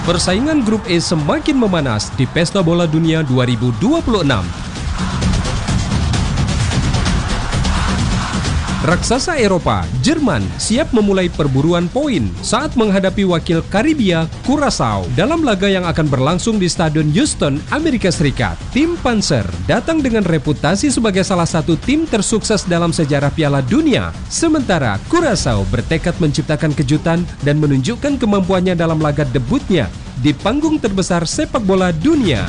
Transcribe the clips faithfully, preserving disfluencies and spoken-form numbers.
Persaingan Grup E semakin memanas di Pesta Bola Dunia dua ribu dua puluh enam. Raksasa Eropa, Jerman, siap memulai perburuan poin saat menghadapi wakil Karibia, Curaçao, dalam laga yang akan berlangsung di Stadion Houston, Amerika Serikat. Tim Panzer datang dengan reputasi sebagai salah satu tim tersukses dalam sejarah Piala Dunia. Sementara Curaçao bertekad menciptakan kejutan dan menunjukkan kemampuannya dalam laga debutnya di panggung terbesar sepak bola dunia.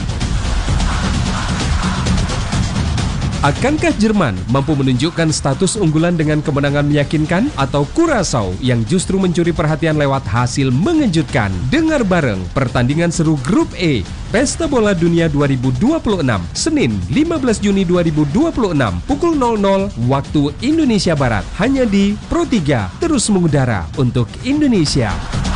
Akankah Jerman mampu menunjukkan status unggulan dengan kemenangan meyakinkan atau Curaçao yang justru mencuri perhatian lewat hasil mengejutkan? Dengar bareng pertandingan seru Grup E Pesta Bola Dunia dua ribu dua puluh enam Senin lima belas Juni dua ribu dua puluh enam pukul nol nol waktu Indonesia Barat hanya di Pro tiga, terus mengudara untuk Indonesia.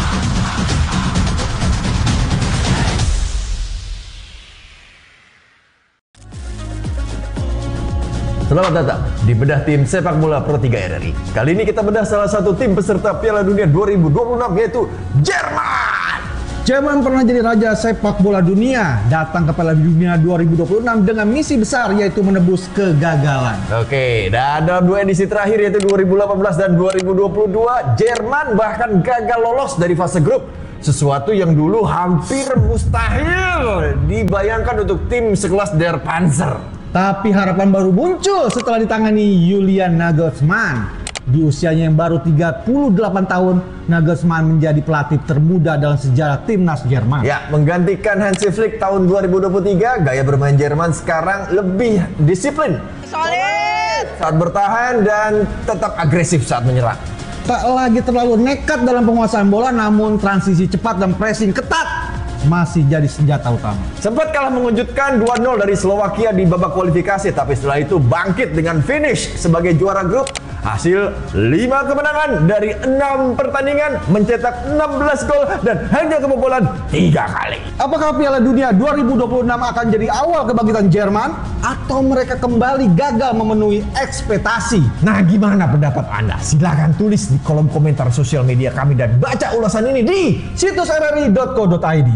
Selamat datang di bedah tim sepak bola Pro tiga R R I. Kali ini kita bedah salah satu tim peserta Piala Dunia dua ribu dua puluh enam yaitu Jerman. Jerman pernah jadi raja sepak bola dunia, datang ke Piala Dunia dua ribu dua puluh enam dengan misi besar yaitu menebus kegagalan. Oke, dan dalam dua edisi terakhir yaitu dua ribu delapan belas dan dua ribu dua puluh dua, Jerman bahkan gagal lolos dari fase grup. Sesuatu yang dulu hampir mustahil dibayangkan untuk tim sekelas Der Panzer. Tapi harapan baru muncul setelah ditangani Julian Nagelsmann. Di usianya yang baru tiga puluh delapan tahun, Nagelsmann menjadi pelatih termuda dalam sejarah timnas Jerman. Ya, menggantikan Hansi Flick tahun dua ribu dua puluh tiga, gaya bermain Jerman sekarang lebih disiplin, solid saat bertahan dan tetap agresif saat menyerang. Tak lagi terlalu nekat dalam penguasaan bola, namun transisi cepat dan pressing ketat masih jadi senjata utama. Sempat kalah mengejutkan dua nol dari Slovakia di babak kualifikasi, tapi setelah itu bangkit dengan finish sebagai juara grup. Hasil lima kemenangan dari enam pertandingan, mencetak enam belas gol dan hanya kebobolan tiga kali. Apakah Piala Dunia dua ribu dua puluh enam akan jadi awal kebangkitan Jerman atau mereka kembali gagal memenuhi ekspektasi? Nah, gimana pendapat Anda? Silahkan tulis di kolom komentar sosial media kami dan baca ulasan ini di situs r r i dot co dot i d.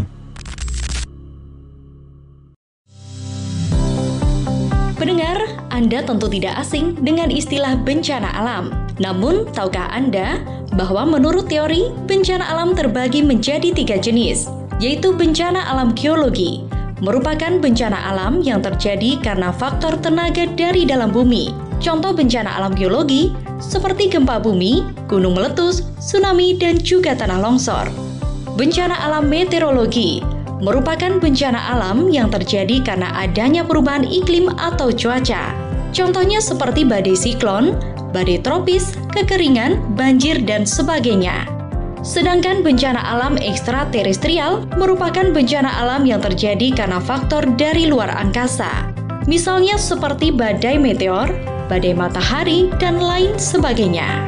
Pendengar, Anda tentu tidak asing dengan istilah bencana alam. Namun, tahukah Anda bahwa menurut teori, bencana alam terbagi menjadi tiga jenis, yaitu bencana alam geologi, merupakan bencana alam yang terjadi karena faktor tenaga dari dalam bumi. Contoh bencana alam geologi seperti gempa bumi, gunung meletus, tsunami, dan juga tanah longsor. Bencana alam meteorologi merupakan bencana alam yang terjadi karena adanya perubahan iklim atau cuaca. Contohnya seperti badai siklon, badai tropis, kekeringan, banjir, dan sebagainya. Sedangkan bencana alam ekstraterestrial merupakan bencana alam yang terjadi karena faktor dari luar angkasa. Misalnya seperti badai meteor, badai matahari, dan lain sebagainya.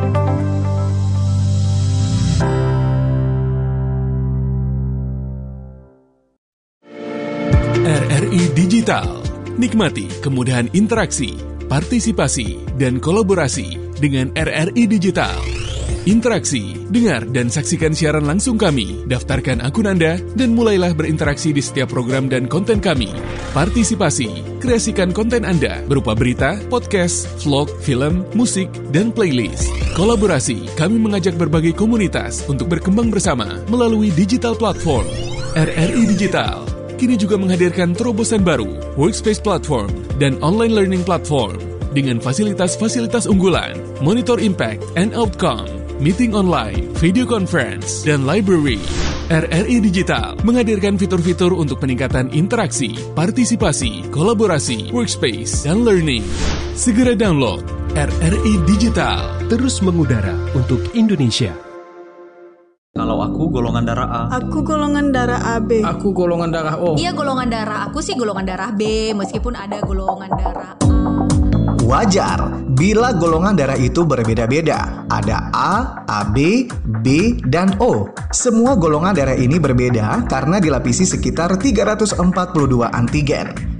R R I Digital. Nikmati kemudahan interaksi, partisipasi, dan kolaborasi dengan R R I Digital. Interaksi, dengar dan saksikan siaran langsung kami, daftarkan akun Anda, dan mulailah berinteraksi di setiap program dan konten kami. Partisipasi, kreasikan konten Anda berupa berita, podcast, vlog, film, musik, dan playlist. Kolaborasi, kami mengajak berbagai komunitas untuk berkembang bersama melalui digital platform. R R I Digital kini juga menghadirkan terobosan baru, workspace platform, dan online learning platform dengan fasilitas-fasilitas unggulan, monitor impact and outcome, meeting online, video conference, dan library. R R I Digital menghadirkan fitur-fitur untuk peningkatan interaksi, partisipasi, kolaborasi, workspace, dan learning. Segera download R R I Digital. Terus mengudara untuk Indonesia. Kalau aku golongan darah A. Aku golongan darah A B. Aku golongan darah O. Iya golongan darah aku sih golongan darah B, meskipun ada golongan darah A. Wajar bila golongan darah itu berbeda-beda. Ada A, A B, B, dan O. Semua golongan darah ini berbeda karena dilapisi sekitar tiga ratus empat puluh dua antigen.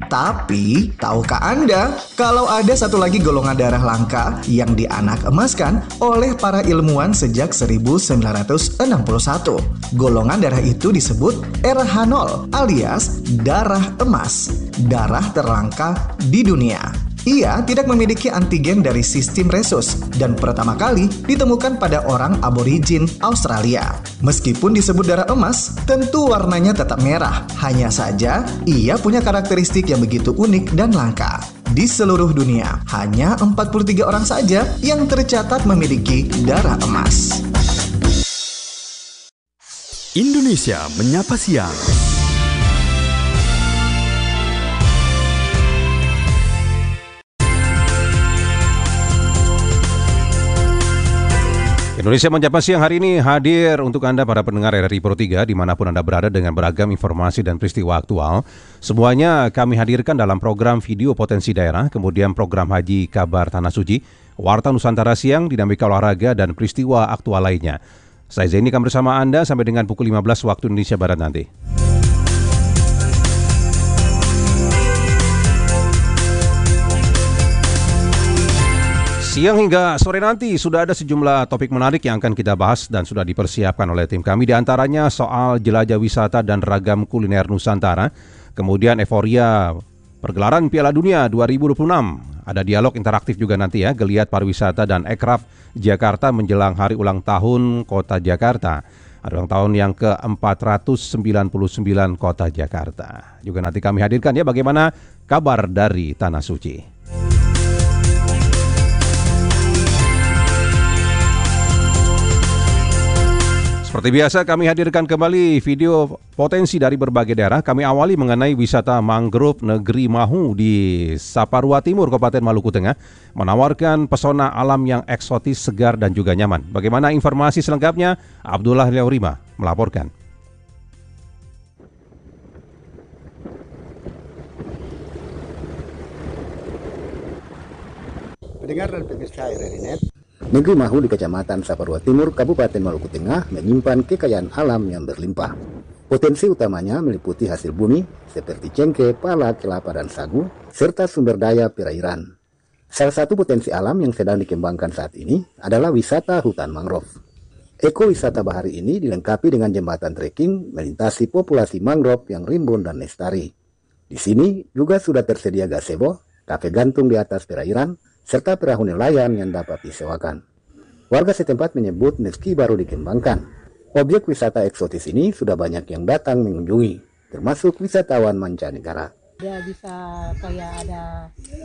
Tapi, tahukah Anda kalau ada satu lagi golongan darah langka yang dianak emaskan oleh para ilmuwan sejak seribu sembilan ratus enam puluh satu? Golongan darah itu disebut R H nol alias darah emas, darah terlangka di dunia. Ia tidak memiliki antigen dari sistem resus dan pertama kali ditemukan pada orang aborigin Australia. Meskipun disebut darah emas, tentu warnanya tetap merah. Hanya saja, ia punya karakteristik yang begitu unik dan langka. Di seluruh dunia, hanya empat puluh tiga orang saja yang tercatat memiliki darah emas. Indonesia Menyapa Siang. Indonesia Menyapa Siang hari ini hadir untuk Anda para pendengar R R I Pro tiga dimanapun Anda berada dengan beragam informasi dan peristiwa aktual. Semuanya kami hadirkan dalam program video potensi daerah, kemudian program Haji Kabar Tanah Suci, Warta Nusantara Siang, dinamika olahraga, dan peristiwa aktual lainnya. Saya Zaini akan bersama Anda sampai dengan pukul lima belas waktu Indonesia Barat nanti. Siang hingga sore nanti sudah ada sejumlah topik menarik yang akan kita bahas dan sudah dipersiapkan oleh tim kami. Di antaranya soal jelajah wisata dan ragam kuliner Nusantara. Kemudian euforia pergelaran Piala Dunia dua ribu dua puluh enam. Ada dialog interaktif juga nanti ya, geliat pariwisata dan ekraf Jakarta menjelang hari ulang tahun Kota Jakarta. Hari ulang tahun yang ke empat ratus sembilan puluh sembilan Kota Jakarta. Juga nanti kami hadirkan ya bagaimana kabar dari Tanah Suci. Seperti biasa kami hadirkan kembali video potensi dari berbagai daerah. Kami awali mengenai wisata mangrove Negeri Mahu di Saparua Timur, Kabupaten Maluku Tengah, menawarkan pesona alam yang eksotis, segar, dan juga nyaman. Bagaimana informasi selengkapnya? Abdullah Leorima melaporkan. Pendengar dan pemirsa R R I Net, Negeri Mahu di Kecamatan Saparua Timur, Kabupaten Maluku Tengah menyimpan kekayaan alam yang berlimpah. Potensi utamanya meliputi hasil bumi seperti cengkeh, pala, kelapa, dan sagu, serta sumber daya perairan. Salah satu potensi alam yang sedang dikembangkan saat ini adalah wisata hutan mangrove. Ekowisata bahari ini dilengkapi dengan jembatan trekking melintasi populasi mangrove yang rimbun dan lestari. Di sini juga sudah tersedia gazebo, kafe gantung di atas perairan, serta perahu nelayan yang dapat disewakan. Warga setempat menyebut meski baru dikembangkan, objek wisata eksotis ini sudah banyak yang datang mengunjungi, termasuk wisatawan mancanegara. Dia bisa kayak ada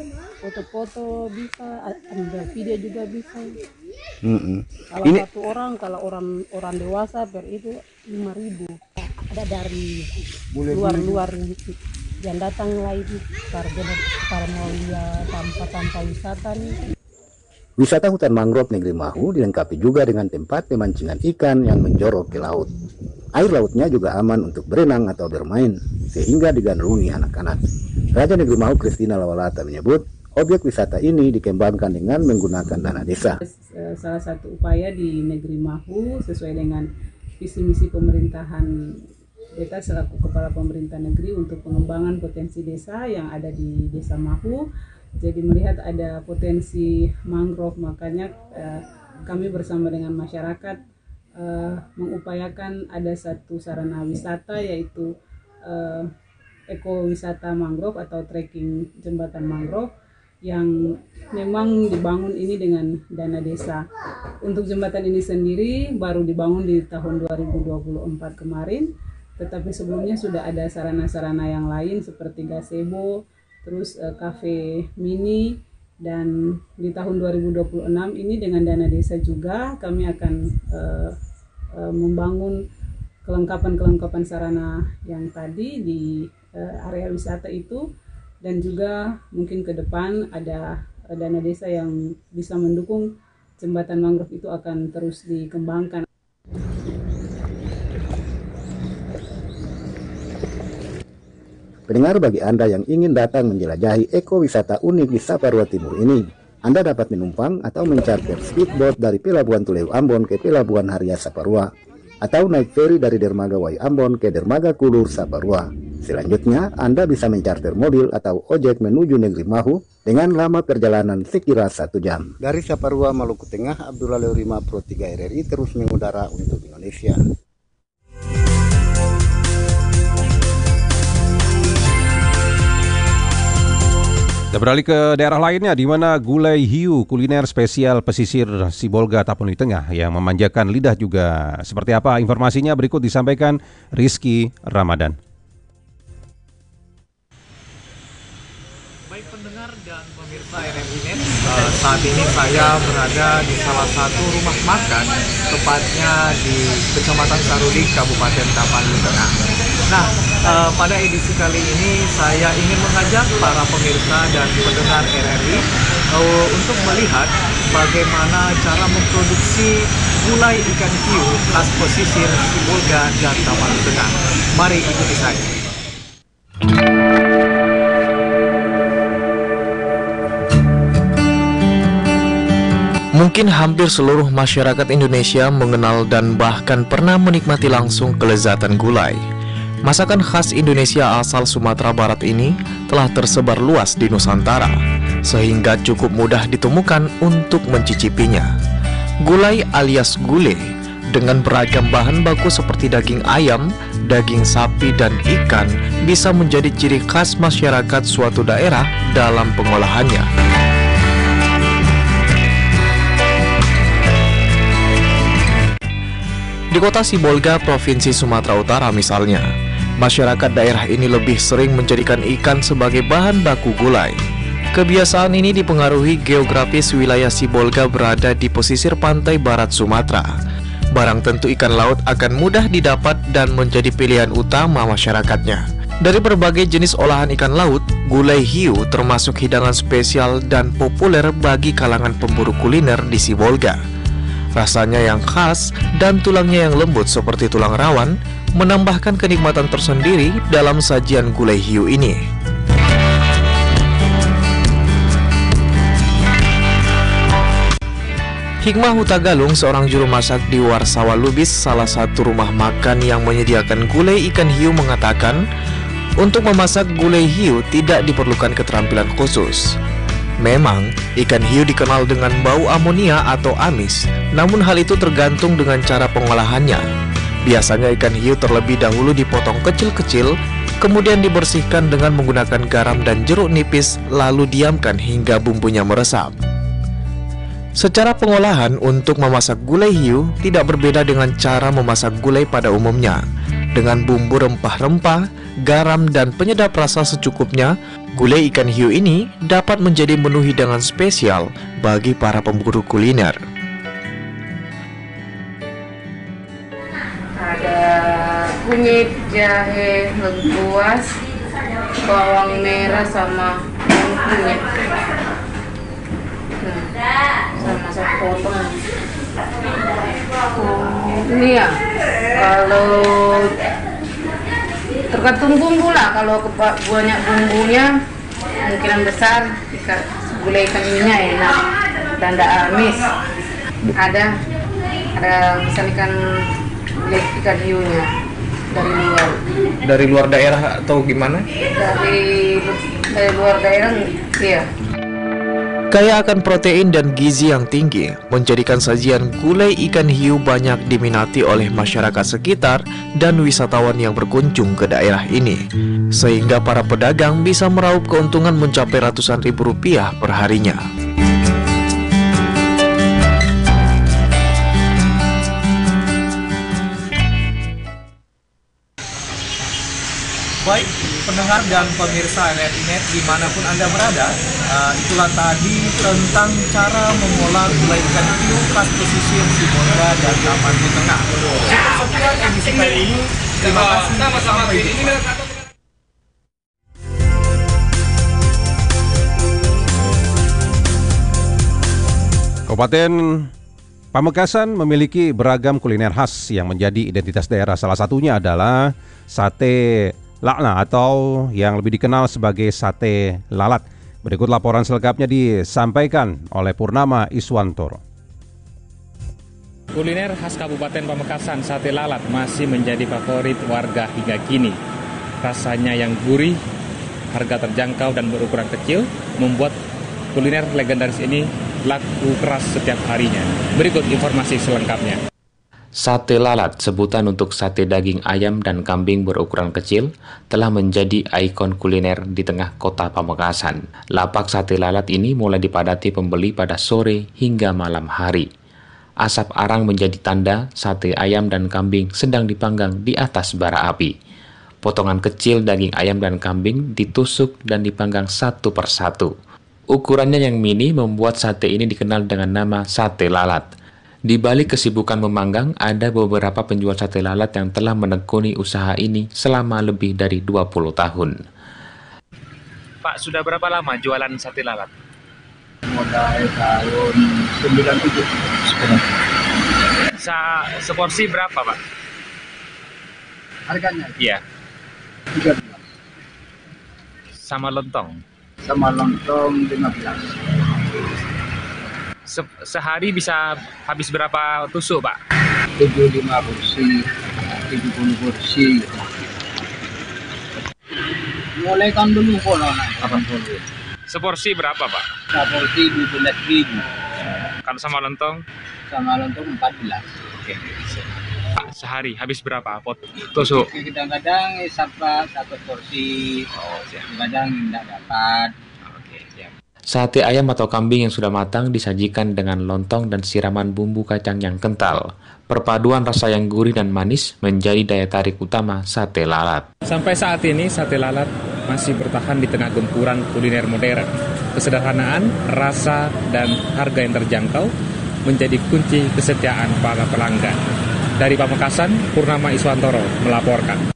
foto-foto, bisa ambil video juga bisa. Mm-hmm. Kalau ini... satu orang, kalau orang orang dewasa per itu lima ribu. Ada dari luar-luar yang datang lagi karena para mau lihat tanpa-tanpa wisata nih. Wisata hutan mangrove Negeri Mahu dilengkapi juga dengan tempat pemancingan ikan yang menjorok ke laut. Air lautnya juga aman untuk berenang atau bermain, sehingga digandrungi anak-anak. Raja Negeri Mahu Christina Lawalata menyebut, objek wisata ini dikembangkan dengan menggunakan dana desa. Salah satu upaya di Negeri Mahu sesuai dengan visi misi pemerintahan Beta selaku Kepala Pemerintah Negeri untuk pengembangan potensi desa yang ada di Desa Mahu. Jadi melihat ada potensi mangrove, makanya eh, kami bersama dengan masyarakat eh, mengupayakan ada satu sarana wisata yaitu eh, ekowisata mangrove atau trekking jembatan mangrove yang memang dibangun ini dengan dana desa. Untuk jembatan ini sendiri baru dibangun di tahun dua ribu dua puluh empat kemarin. Tetapi sebelumnya sudah ada sarana-sarana yang lain seperti gazebo, terus uh, kafe mini, dan di tahun dua ribu dua puluh enam ini dengan dana desa juga kami akan uh, uh, membangun kelengkapan-kelengkapan sarana yang tadi di uh, area wisata itu, dan juga mungkin ke depan ada uh, dana desa yang bisa mendukung jembatan mangrove itu akan terus dikembangkan. Pendengar, bagi Anda yang ingin datang menjelajahi ekowisata unik di Saparua Timur ini, Anda dapat menumpang atau mencharter speedboat dari Pelabuhan Tuleu Ambon ke Pelabuhan Haria Saparua, atau naik feri dari Dermaga Wai Ambon ke Dermaga Kulur Saparua. Selanjutnya, Anda bisa mencarter mobil atau ojek menuju negeri Mahu dengan lama perjalanan sekira satu jam. Dari Saparua, Maluku Tengah, Abdullah Leurima Pro tiga R R I terus mengudara untuk Indonesia. Kita beralih ke daerah lainnya di mana gulai hiu kuliner spesial pesisir Sibolga Tapanuli Tengah yang memanjakan lidah juga. Seperti apa informasinya berikut disampaikan Rizky Ramadan. Baik pendengar dan pemirsa R R I Net, uh, saat ini saya berada di salah satu rumah makan, tepatnya di Kecamatan Sarudi, Kabupaten Tapanuli Tengah. Nah, uh, pada edisi kali ini saya ingin mengajak para pemirsa dan pendengar R R I uh, untuk melihat bagaimana cara memproduksi gulai ikan hiu khas pesisir Sibolga dan Tapanuli Tengah. Mari ikuti saya. Mungkin hampir seluruh masyarakat Indonesia mengenal dan bahkan pernah menikmati langsung kelezatan gulai. Masakan khas Indonesia asal Sumatera Barat ini telah tersebar luas di Nusantara, sehingga cukup mudah ditemukan untuk mencicipinya. Gulai alias gule, dengan beragam bahan baku seperti daging ayam, daging sapi, dan ikan, bisa menjadi ciri khas masyarakat suatu daerah dalam pengolahannya. Di kota Sibolga, Provinsi Sumatera Utara misalnya, masyarakat daerah ini lebih sering menjadikan ikan sebagai bahan baku gulai. Kebiasaan ini dipengaruhi geografis wilayah Sibolga berada di pesisir pantai barat Sumatera. Barang tentu ikan laut akan mudah didapat dan menjadi pilihan utama masyarakatnya. Dari berbagai jenis olahan ikan laut, gulai hiu termasuk hidangan spesial dan populer bagi kalangan pemburu kuliner di Sibolga. Rasanya yang khas dan tulangnya yang lembut seperti tulang rawan menambahkan kenikmatan tersendiri dalam sajian gulai hiu ini. Hikmah Hutagalung, seorang juru masak di Warsawa Lubis, salah satu rumah makan yang menyediakan gulai ikan hiu, mengatakan, untuk memasak gulai hiu tidak diperlukan keterampilan khusus. Memang, ikan hiu dikenal dengan bau amonia atau amis, namun hal itu tergantung dengan cara pengolahannya. Biasanya ikan hiu terlebih dahulu dipotong kecil-kecil, kemudian dibersihkan dengan menggunakan garam dan jeruk nipis, lalu diamkan hingga bumbunya meresap. Secara pengolahan, untuk memasak gulai hiu tidak berbeda dengan cara memasak gulai pada umumnya. Dengan bumbu rempah-rempah, garam, dan penyedap rasa secukupnya, gulai ikan hiu ini dapat menjadi menu hidangan spesial bagi para pemburu kuliner. Ada kunyit, jahe, lengkuas, bawang merah sama kunyit. Nah, sama satu potong. Ini ya, kalau tergantung bumbu lah. Kalau banyak bumbunya, kemungkinan besar ikan, gulai ikan ininya enak dan tidak amis. Ada, ada misalnya ikan gulai ikan hiunya dari luar. Dari luar daerah atau gimana? Dari dari luar daerah, iya. Kaya akan protein dan gizi yang tinggi, menjadikan sajian gulai ikan hiu banyak diminati oleh masyarakat sekitar dan wisatawan yang berkunjung ke daerah ini, sehingga para pedagang bisa meraup keuntungan mencapai ratusan ribu rupiah per harinya. Baik pendengar dan pemirsa R R I Net dimanapun Anda berada, uh, itulah tadi tentang cara mengolah gulai ikan hiu khas pesisir Sibolga dan Tapanuli Tengah. Sekian edisi kali ini. Terima kasih. Sampai jumpa. Kabupaten Pamekasan memiliki beragam kuliner khas yang menjadi identitas daerah. Salah satunya adalah sate lakna atau yang lebih dikenal sebagai sate lalat. Berikut laporan selengkapnya disampaikan oleh Purnama Iswantoro. Kuliner khas Kabupaten Pamekasan, sate lalat, masih menjadi favorit warga hingga kini. rasanya yang gurih, harga terjangkau dan berukuran kecil membuat kuliner legendaris ini laku keras setiap harinya. Berikut informasi selengkapnya. Sate lalat, sebutan untuk sate daging ayam dan kambing berukuran kecil, telah menjadi ikon kuliner di tengah kota Pamekasan. Lapak sate lalat ini mulai dipadati pembeli pada sore hingga malam hari. Asap arang menjadi tanda sate ayam dan kambing sedang dipanggang di atas bara api. Potongan kecil daging ayam dan kambing ditusuk dan dipanggang satu persatu. Ukurannya yang mini membuat sate ini dikenal dengan nama sate lalat. Di balik kesibukan memanggang, ada beberapa penjual sate lalat yang telah menekuni usaha ini selama lebih dari dua puluh tahun. Pak, sudah berapa lama jualan sate lalat? Mulai tahun sembilan puluh tujuh. Sa seporsi berapa, Pak? Harganya? Iya. tiga belas. Sama lontong? Sama lontong lima belas. Se sehari bisa habis berapa tusuk, Pak? tujuh puluh lima kursi, tujuh puluh kursi. Mulai tahun dulu kalau delapan puluh. Seporsi berapa, Pak? Seporsi dua belas ribu. Kalau sama lontong? Sama lontong empat belas. Oke. Pak, sehari habis berapa pot tusuk? Kadang-kadang sampai satu porsi. Oh, siap. Kadang tidak dapat. Oke, siap. Sate ayam atau kambing yang sudah matang disajikan dengan lontong dan siraman bumbu kacang yang kental. Perpaduan rasa yang gurih dan manis menjadi daya tarik utama sate lalat. Sampai saat ini sate lalat masih bertahan di tengah gempuran kuliner modern. Kesederhanaan, rasa, dan harga yang terjangkau menjadi kunci kesetiaan para pelanggan. Dari Pamekasan, Purnama Iswantoro melaporkan.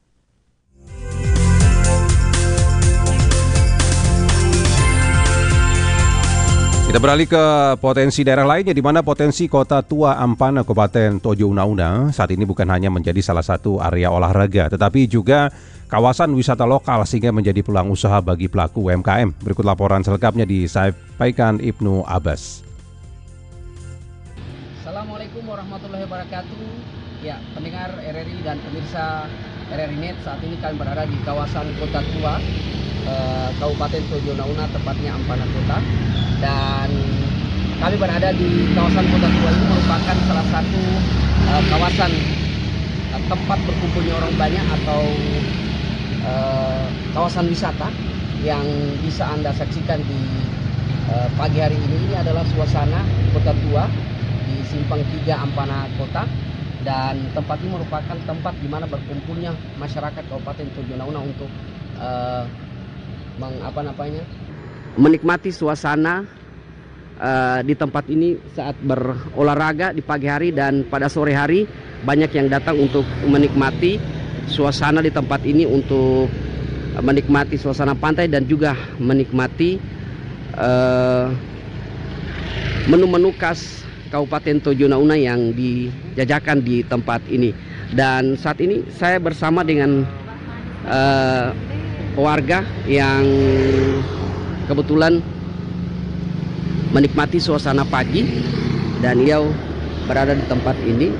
Kita beralih ke potensi daerah lainnya, di mana potensi Kota Tua Ampana, Kabupaten Tojo Una-Una saat ini bukan hanya menjadi salah satu area olahraga, tetapi juga kawasan wisata lokal sehingga menjadi peluang usaha bagi pelaku U M K M. Berikut laporan selengkapnya disampaikan Ibnu Abbas. Assalamualaikum warahmatullahi wabarakatuh. Ya, pendengar R R I dan pemirsa R R I Net, saat ini kami berada di kawasan Kota Tua, eh, Kabupaten Tojo Una-Una, tepatnya Ampana Kota. Dan kami berada di kawasan Kota Tua ini merupakan salah satu uh, kawasan uh, tempat berkumpulnya orang banyak atau uh, kawasan wisata yang bisa Anda saksikan di uh, pagi hari ini. Ini adalah suasana Kota Tua di Simpang tiga Ampana Kota, dan tempat ini merupakan tempat di mana berkumpulnya masyarakat Kabupaten Tojo Una-Una untuk uh, meng, apa namanya? menikmati suasana uh, di tempat ini saat berolahraga di pagi hari, dan pada sore hari banyak yang datang untuk menikmati suasana di tempat ini, untuk uh, menikmati suasana pantai dan juga menikmati uh, menu-menu khas Kabupaten Tojo Una-Una yang dijajakan di tempat ini. Dan saat ini saya bersama dengan uh, warga yang kebetulan menikmati suasana pagi, dan ia berada di tempat ini,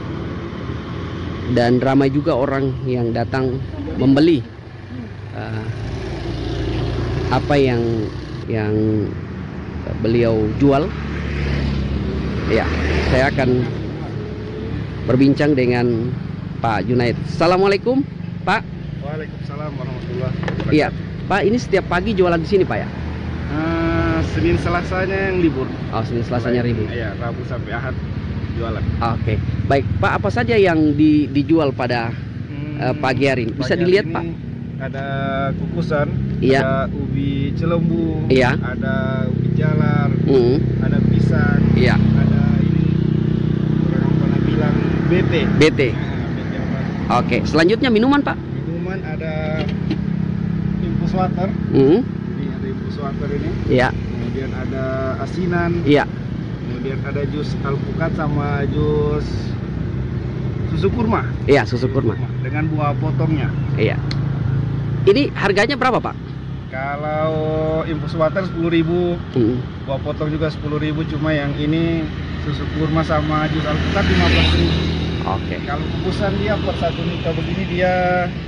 dan ramai juga orang yang datang membeli uh, apa yang yang beliau jual. Ya, saya akan berbincang dengan Pak Junaid. Assalamualaikum, Pak. Waalaikumsalam warahmatullahi wabarakatuh. Iya, Pak, ini setiap pagi jualan di sini, Pak, ya? Uh, Senin Selasanya yang libur. Oh, Senin Selasanya libur. Iya, Rabu sampai Ahad jualan. Oke, okay. Baik, Pak, apa saja yang di, dijual pada hmm, uh, pagi hari ini? Bisa dilihat, Pak? Ada kukusan, iya. Ada ubi celembu, iya. Ada ubi jalar, mm. ada pisang, iya. Ada ini orang pernah bilang B T. B T. Nah, Oke, okay. Selanjutnya minuman, Pak? Minuman ada infus water. Mm. Ini ada infus water ini. Iya. Kemudian ada asinan. Iya. Kemudian ada jus alpukat sama jus susu kurma. Iya, susu kurma. Dengan buah potongnya. Iya. Ini harganya berapa, Pak? Kalau infus water sepuluh ribu, mm. buah potong juga sepuluh ribu, cuma yang ini susu kurma sama jus alpukat lima belas ribu. Oke. Okay. Kalau kukusan dia per satu liter begini dia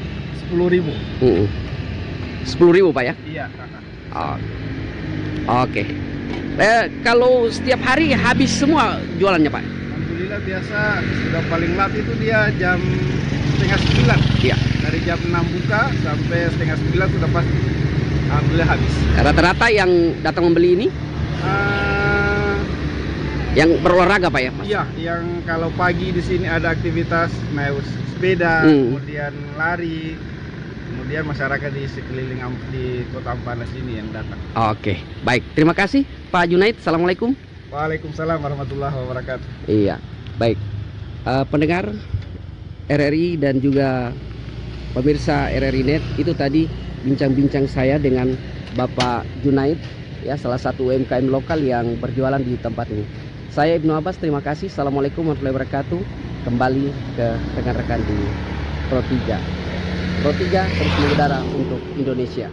sepuluh ribu. Mm-mm. sepuluh ribu Pak ya? Iya kakak. Oh. Oke. Eh, kalau setiap hari habis semua jualannya Pak? Alhamdulillah biasa sudah paling lat itu dia jam setengah sembilan. Iya. Dari jam enam buka sampai setengah sembilan sudah pasti. Alhamdulillah habis. Rata-rata yang datang membeli ini? Uh, yang berolahraga Pak ya? Mas? Iya, yang kalau pagi di sini ada aktivitas naik sepeda, hmm. kemudian lari, kemudian masyarakat di sekeliling di Kota Ampanas ini yang datang. Oke, baik. Terima kasih Pak Junaid. Assalamualaikum. Waalaikumsalam warahmatullahi wabarakatuh. Iya, baik. Uh, pendengar R R I dan juga pemirsa R R I Net, itu tadi bincang-bincang saya dengan Bapak Junaid, ya, salah satu U M K M lokal yang berjualan di tempat ini. Saya Ibnu Abbas, terima kasih. Assalamualaikum warahmatullahi wabarakatuh. Kembali ke rekan-rekan di Pro tiga. Pro tiga terus mengudara untuk Indonesia.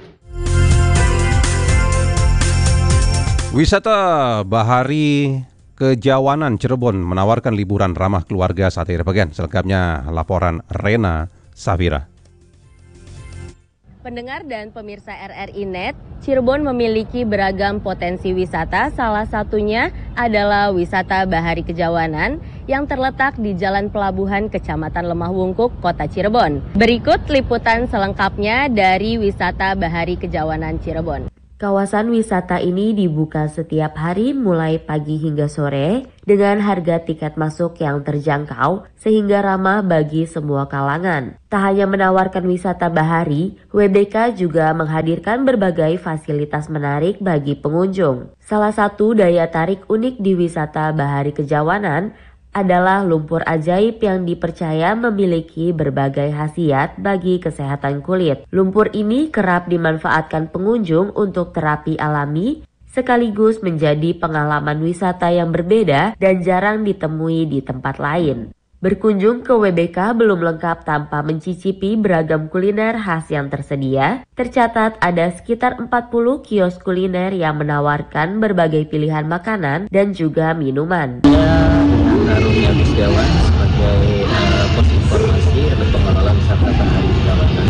Wisata Bahari Kejawanan Cirebon menawarkan liburan ramah keluarga saat akhir pekan. Selengkapnya laporan Rena Safira. Pendengar dan pemirsa R R I Net, Cirebon memiliki beragam potensi wisata, salah satunya adalah wisata Bahari Kejawanan yang terletak di Jalan Pelabuhan Kecamatan Lemah Wungkuk, Kota Cirebon. Berikut liputan selengkapnya dari wisata Bahari Kejawanan Cirebon. Kawasan wisata ini dibuka setiap hari mulai pagi hingga sore dengan harga tiket masuk yang terjangkau sehingga ramah bagi semua kalangan. Tak hanya menawarkan wisata bahari, W B K juga menghadirkan berbagai fasilitas menarik bagi pengunjung. Salah satu daya tarik unik di wisata Bahari Kejawanan adalah lumpur ajaib yang dipercaya memiliki berbagai khasiat bagi kesehatan kulit. Lumpur ini kerap dimanfaatkan pengunjung untuk terapi alami, sekaligus menjadi pengalaman wisata yang berbeda dan jarang ditemui di tempat lain. Berkunjung ke W B K belum lengkap tanpa mencicipi beragam kuliner khas yang tersedia. Tercatat ada sekitar empat puluh kios kuliner yang menawarkan berbagai pilihan makanan dan juga minuman. Harumnya Wisjawan sebagai uh, pos informasi atau pengelola wisata Bahari Kejawanan.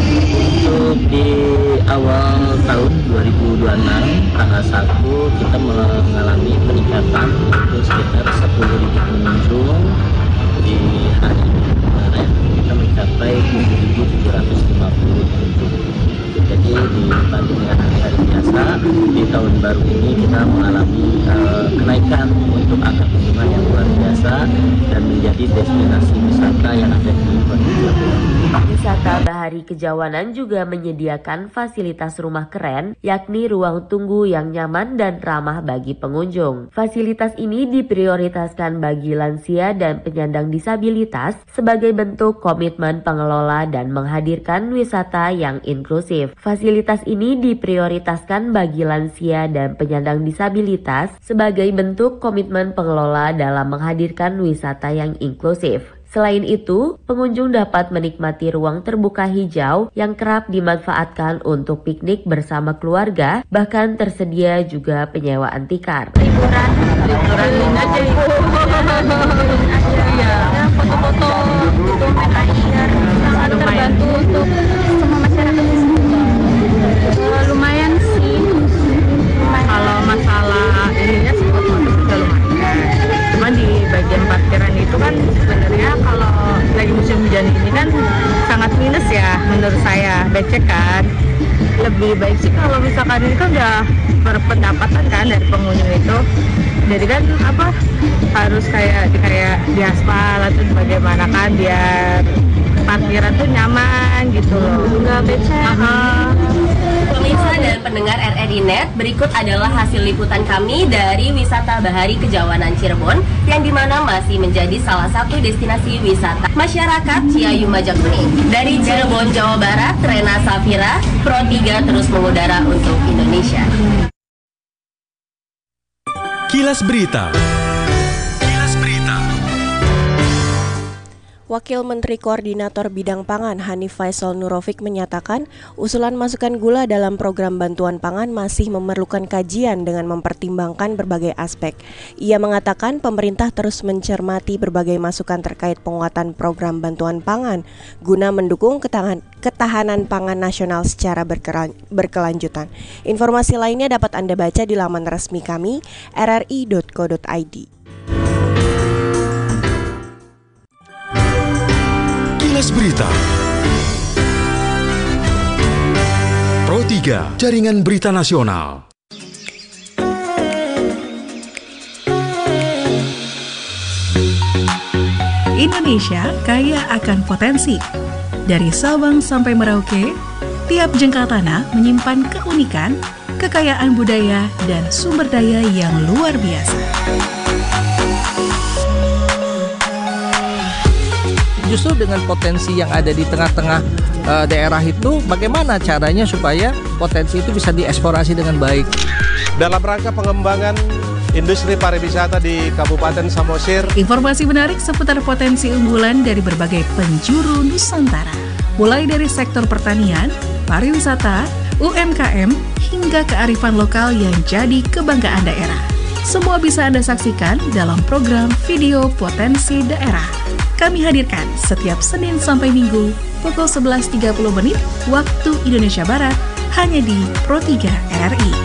Untuk di awal tahun dua ribu dua puluh enam tanggal satu kita mengalami peningkatan untuk sekitar sepuluh ribu pengunjung. Di hari kemarin kita mencapai tujuh ribu tujuh ratus lima puluh pengunjung. Jadi dibanding dengan hari-hari biasa, di tahun baru ini kita mengalami uh, kenaikan untuk angka kunjungan yang luar biasa dan menjadi destinasi wisata yang ada di Kota Cirebon. Wisata Bahari Kejawanan juga menyediakan fasilitas rumah keren, yakni ruang tunggu yang nyaman dan ramah bagi pengunjung. Fasilitas ini diprioritaskan bagi lansia dan penyandang disabilitas sebagai bentuk komitmen pengelola dan menghadirkan wisata yang inklusif. Fasilitas ini diprioritaskan bagi lansia dan penyandang disabilitas sebagai bentuk komitmen pengelola dalam menghadirkan wisata yang inklusif. Selain itu, pengunjung dapat menikmati ruang terbuka hijau yang kerap dimanfaatkan untuk piknik bersama keluarga, bahkan tersedia juga penyewaan tikar. Liburan, liburan aja ibu. Ya, foto-foto, foto main air, sangat terbantu untuk semua masyarakat di sini. Uh, lumayan sih. Lumayan. Kalau masalah ininya sih foto-foto sudah lumayan. Cuma di bagian parkiran itu kan sebenarnya kalau lagi musim hujan ini kan sangat minus ya menurut saya, becek kan. Lebih baik sih kalau misalkan ini kan udah berpendapatan kan dari pengunjung itu. Jadi kan apa harus kayak di kayak di aspal atau bagaimana kan biar parkiran tuh nyaman gitu loh. Enggak becek. Uh-huh. Pemirsa dan pendengar R R I Net, berikut adalah hasil liputan kami dari wisata Bahari Kejawanan Cirebon yang dimana masih menjadi salah satu destinasi wisata masyarakat Ciayu Majakuning. Dari Cirebon, Jawa Barat, Rena Safira, Pro tiga terus mengudara untuk Indonesia. Kilas Berita. Kilas Berita. Wakil Menteri Koordinator Bidang Pangan Hanif Faisal Nurofik menyatakan usulan masukan gula dalam program bantuan pangan masih memerlukan kajian dengan mempertimbangkan berbagai aspek. Ia mengatakan pemerintah terus mencermati berbagai masukan terkait penguatan program bantuan pangan guna mendukung ketahanan, ketahanan pangan nasional secara berkelanjutan. Informasi lainnya dapat Anda baca di laman resmi kami r r i dot co dot i d. Kilas Berita Pro tiga, Jaringan Berita Nasional. Indonesia kaya akan potensi. Dari Sabang sampai Merauke, tiap jengkal tanah menyimpan keunikan, kekayaan budaya, dan sumber daya yang luar biasa. Justru dengan potensi yang ada di tengah-tengah uh, daerah itu, bagaimana caranya supaya potensi itu bisa dieksplorasi dengan baik. Dalam rangka pengembangan industri pariwisata di Kabupaten Samosir. Informasi menarik seputar potensi unggulan dari berbagai penjuru Nusantara. Mulai dari sektor pertanian, pariwisata, U M K M, hingga kearifan lokal yang jadi kebanggaan daerah. Semua bisa Anda saksikan dalam program Video Potensi Daerah. Kami hadirkan setiap Senin sampai Minggu pukul sebelas tiga puluh menit waktu Indonesia Barat hanya di Pro tiga R R I.